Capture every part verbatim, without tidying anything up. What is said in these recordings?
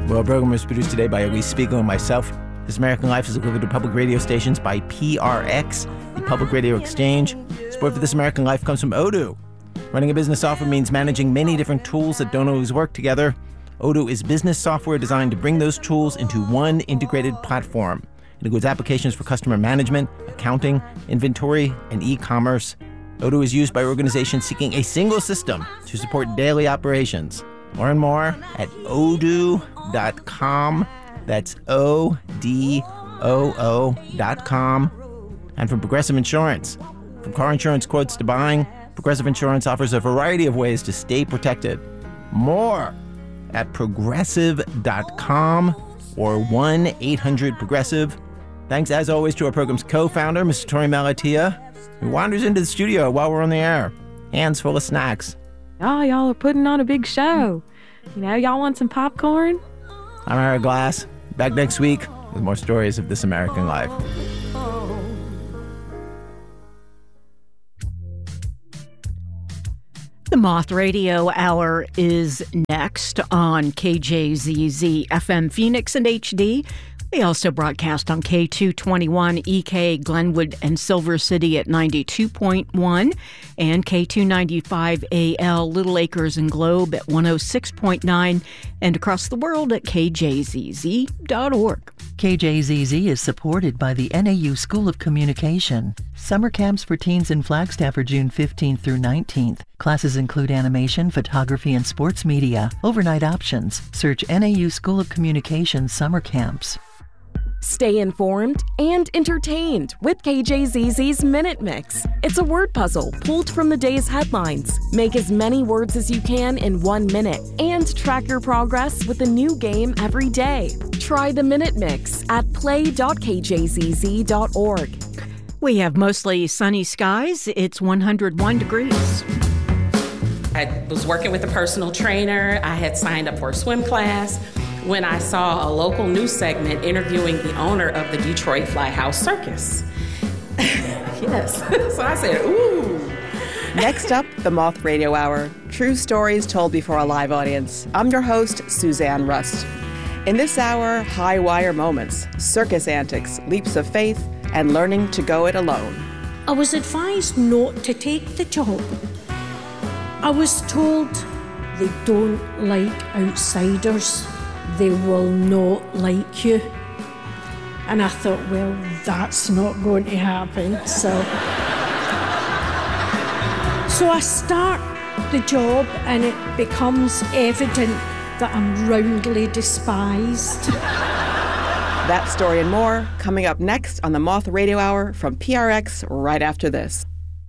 Well, the program was produced today by Elise Spiegel and myself. This American Life is delivered to public radio stations by P R X, the Public Radio Exchange. Support for This American Life comes from Odoo. Running a business software means managing many different tools that don't always work together. Odoo is business software designed to bring those tools into one integrated platform. It includes applications for customer management, accounting, inventory, and e-commerce. Odoo is used by organizations seeking a single system to support daily operations. Learn more at odoo dot com. That's O D O O dot com. And from Progressive Insurance. From car insurance quotes to buying, Progressive Insurance offers a variety of ways to stay protected. More at progressive dot com or one eight hundred progressive. Thanks, as always, to our program's co-founder, Mister Tori Malatia, who wanders into the studio while we're on the air, hands full of snacks. Oh, y'all are putting on a big show. You know, y'all want some popcorn? I'm Ira Glass. Back next week with more stories of This American Life. The Moth Radio Hour is next on K J Z Z F M Phoenix and H D. We also broadcast on K two twenty-one E K Glenwood and Silver City at ninety-two point one and K two ninety-five A L Little Acres and Globe at one oh six point nine and across the world at K J Z Z dot org. K J Z Z is supported by the N A U School of Communication. Summer camps for teens in Flagstaff are June fifteenth through nineteenth. Classes include animation, photography, and sports media. Overnight options. Search N A U School of Communication summer camps. Stay informed and entertained with K J Z Z's Minute Mix. It's a word puzzle pulled from the day's headlines. Make as many words as you can in one minute and track your progress with a new game every day. Try the Minute Mix at play dot k j z z dot org. We have mostly sunny skies. It's one hundred one degrees. I was working with a personal trainer. I had signed up for a swim class when I saw a local news segment interviewing the owner of the Detroit Fly House Circus. Yes. So I said, ooh. Next up, the Moth Radio Hour. True stories told before a live audience. I'm your host, Suzanne Rust. In this hour, high wire moments, circus antics, leaps of faith, and learning to go it alone. I was advised not to take the job. I was told they don't like outsiders. They will not like you. And I thought, well, that's not going to happen. So, so I start the job and it becomes evident that I'm roundly despised. That story and more coming up next on the Moth Radio Hour from P R X right after this.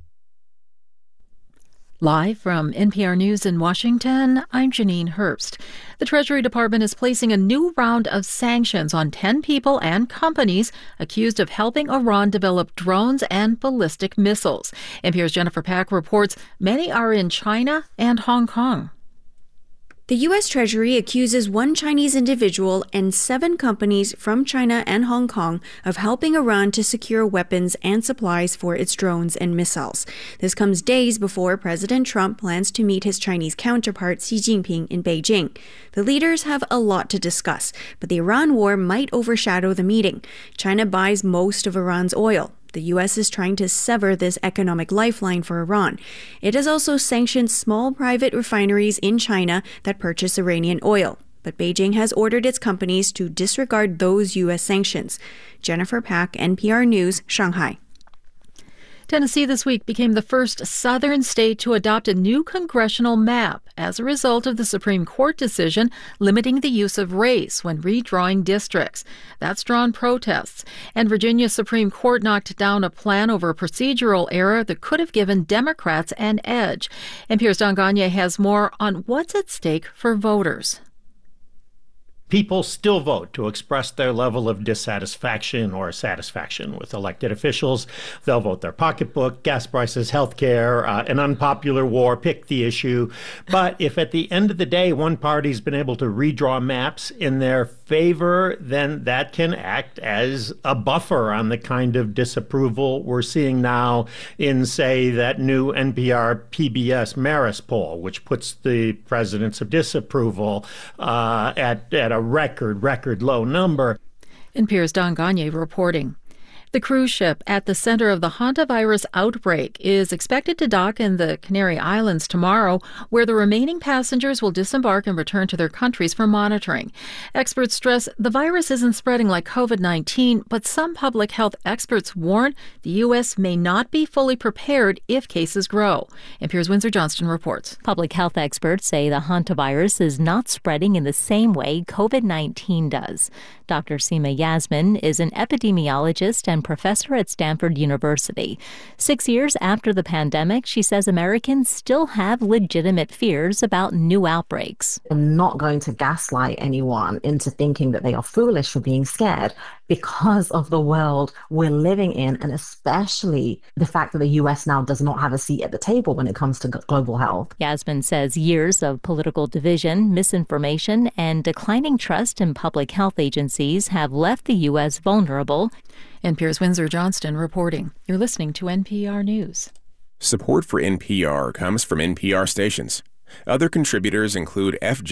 Live from N P R News in Washington, I'm Janine Herbst. The Treasury Department is placing a new round of sanctions on ten people and companies accused of helping Iran develop drones and ballistic missiles. N P R's Jennifer Pack reports many are in China and Hong Kong. The U S. Treasury accuses one Chinese individual and seven companies from China and Hong Kong of helping Iran to secure weapons and supplies for its drones and missiles. This comes days before President Trump plans to meet his Chinese counterpart Xi Jinping in Beijing. The leaders have a lot to discuss, but the Iran war might overshadow the meeting. China buys most of Iran's oil. The U S is trying to sever this economic lifeline for Iran. It has also sanctioned small private refineries in China that purchase Iranian oil. But Beijing has ordered its companies to disregard those U S sanctions. Jennifer Pack, N P R News, Shanghai. Tennessee this week became the first southern state to adopt a new congressional map as a result of the Supreme Court decision limiting the use of race when redrawing districts. That's drawn protests. And Virginia's Supreme Court knocked down a plan over a procedural error that could have given Democrats an edge. N P R's Don Gagne has more on what's at stake for voters. People still vote to express their level of dissatisfaction or satisfaction with elected officials. They'll vote their pocketbook, gas prices, health care, uh, an unpopular war, pick the issue. But if at the end of the day one party's been able to redraw maps in their favor, then that can act as a buffer on the kind of disapproval we're seeing now in, say, that new N P R P B S Marist poll, which puts the president's disapproval uh, at, at a a record, record low number. N P R's Don Gagne reporting. The cruise ship at the center of the hantavirus outbreak is expected to dock in the Canary Islands tomorrow, where the remaining passengers will disembark and return to their countries for monitoring. Experts stress the virus isn't spreading like COVID nineteen, but some public health experts warn the U S may not be fully prepared if cases grow. N P R's Windsor Johnston reports. Public health experts say the hantavirus is not spreading in the same way COVID nineteen does. Doctor Seema Yasmin is an epidemiologist and professor at Stanford University. Six years after the pandemic, she says Americans still have legitimate fears about new outbreaks. I'm not going to gaslight anyone into thinking that they are foolish for being scared because of the world we're living in, and especially the fact that the U S now does not have a seat at the table when it comes to global health. Yasmin says years of political division, misinformation, and declining trust in public health agencies have left the U S vulnerable. N P R's Windsor Johnston reporting. You're listening to N P R News. Support for N P R comes from N P R stations. Other contributors include F J